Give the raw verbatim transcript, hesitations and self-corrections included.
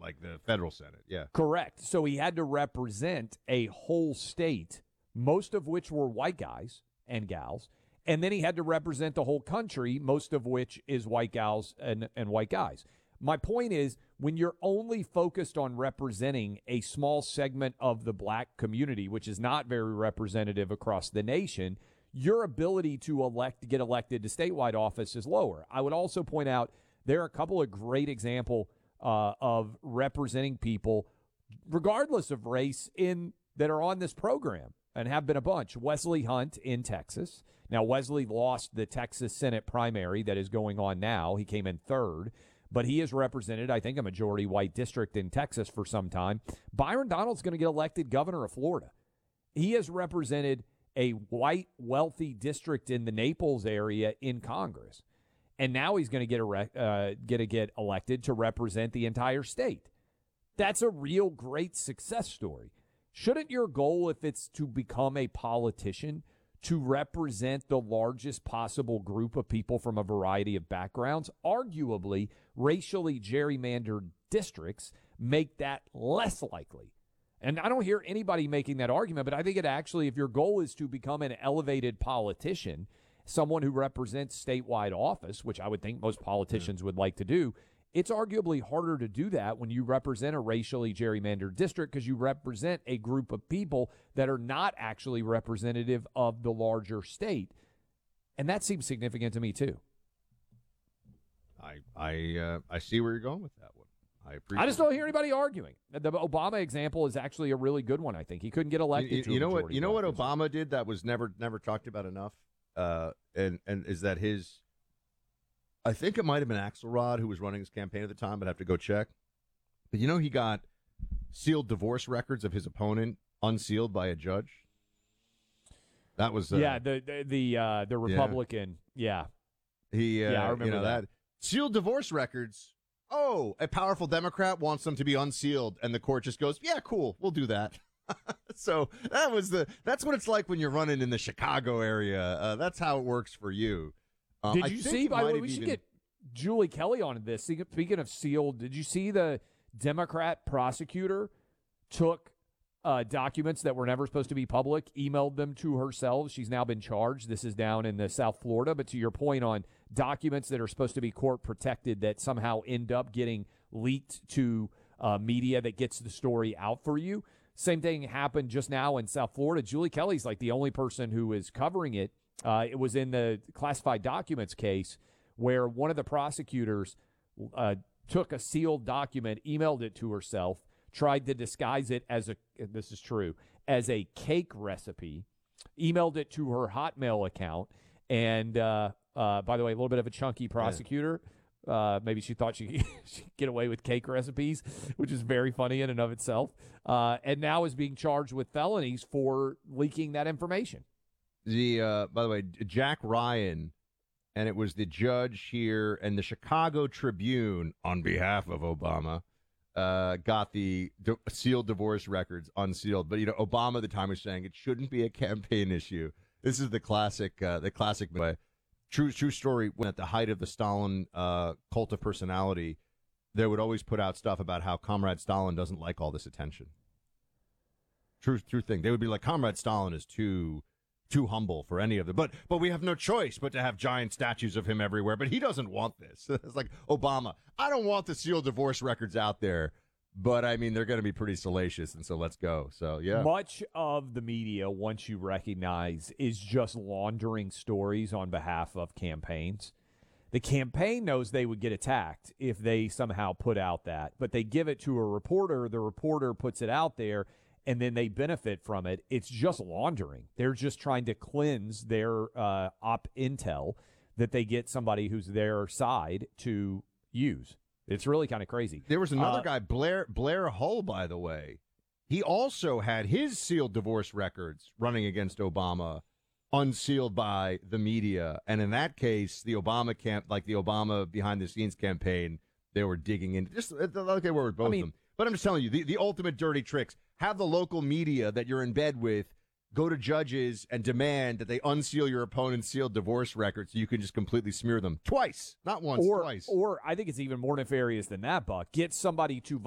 like the federal Senate. Yeah. Correct. So he had to represent a whole state, most of which were white guys and gals. And then he had to represent the whole country, most of which is white gals and, and white guys. My point is, when you're only focused on representing a small segment of the black community, which is not very representative across the nation, your ability to elect, get elected to statewide office is lower. I would also point out there are a couple of great examples uh, of representing people, regardless of race, in that are on this program and have been a bunch. Wesley Hunt in Texas. Now, Wesley lost the Texas Senate primary that is going on now. He came in third. But he has represented, I think, a majority white district in Texas for some time. Byron Donalds going to get elected governor of Florida. He has represented a white, wealthy district in the Naples area in Congress. And now he's going to get, a, uh, get, a get elected to represent the entire state. That's a real great success story. Shouldn't your goal, if it's to become a politician, to represent the largest possible group of people from a variety of backgrounds? Arguably, racially gerrymandered districts make that less likely. And I don't hear anybody making that argument, but I think it actually, if your goal is to become an elevated politician, someone who represents statewide office, which I would think most politicians would like to do, it's arguably harder to do that when you represent a racially gerrymandered district because you represent a group of people that are not actually representative of the larger state. And that seems significant to me, too. I I uh, I see where you're going with that one. I appreciate I just don't hear anybody arguing. The Obama example is actually a really good one, I think. He couldn't get elected you, to you a know what You know what black Obama did that was never never talked about enough? Uh, and, and is that his... I think it might have been Axelrod who was running his campaign at the time, but I have to go check. But you know, he got sealed divorce records of his opponent unsealed by a judge. That was uh, yeah, the the the, uh, the Republican. Yeah, yeah. he uh, yeah, I remember you know, that. that sealed divorce records. Oh, a powerful Democrat wants them to be unsealed, and the court just goes, "Yeah, cool, we'll do that." So that was the that's what it's like when you're running in the Chicago area. Uh, that's how it works for you. Uh, did I you think see, by the way, we even... should get Julie Kelly on this. Speaking of sealed, did you see the Democrat prosecutor took uh, documents that were never supposed to be public, emailed them to herself? She's now been charged. This is down in the South Florida. But to your point on documents that are supposed to be court protected that somehow end up getting leaked to uh, media that gets the story out for you. Same thing happened just now in South Florida. Julie Kelly's like the only person who is covering it. Uh, it was in the classified documents case where one of the prosecutors uh, took a sealed document, emailed it to herself, tried to disguise it as a, this is true, as a cake recipe, emailed it to her Hotmail account. And uh, uh, by the way, a little bit of a chunky prosecutor. Yeah. Uh, maybe she thought she could get away with cake recipes, which is very funny in and of itself. Uh, and now is being charged with felonies for leaking that information. The uh, by the way, Jack Ryan, and it was the judge here, and the Chicago Tribune, on behalf of Obama, uh, got the di- sealed divorce records unsealed. But you know, Obama at the time was saying it shouldn't be a campaign issue. This is the classic, uh, the classic way. True, true story. When at the height of the Stalin uh, cult of personality, they would always put out stuff about how Comrade Stalin doesn't like all this attention. True, true thing. They would be like, Comrade Stalin is too. Too humble for any of them. But but we have no choice but to have giant statues of him everywhere. But he doesn't want this. It's like, Obama, I don't want the sealed divorce records out there. But, I mean, they're going to be pretty salacious, and so let's go. So, yeah. Much of the media, once you recognize, is just laundering stories on behalf of campaigns. The campaign knows they would get attacked if they somehow put out that. But they give it to a reporter. The reporter puts it out there. And then they benefit from it. It's just laundering. They're just trying to cleanse their uh, op intel that they get somebody who's their side to use. It's really kind of crazy. There was another uh, guy, Blair Blair Hull, by the way. He also had his sealed divorce records running against Obama, unsealed by the media. And in that case, the Obama camp, like the Obama behind the scenes campaign, they were digging in. Just like they were with both I mean, of them. But I'm just telling you, the, the ultimate dirty tricks. Have the local media that you're in bed with go to judges and demand that they unseal your opponent's sealed divorce records so you can just completely smear them twice, not once, or, twice. Or I think it's even more nefarious than that, Buck. Get somebody to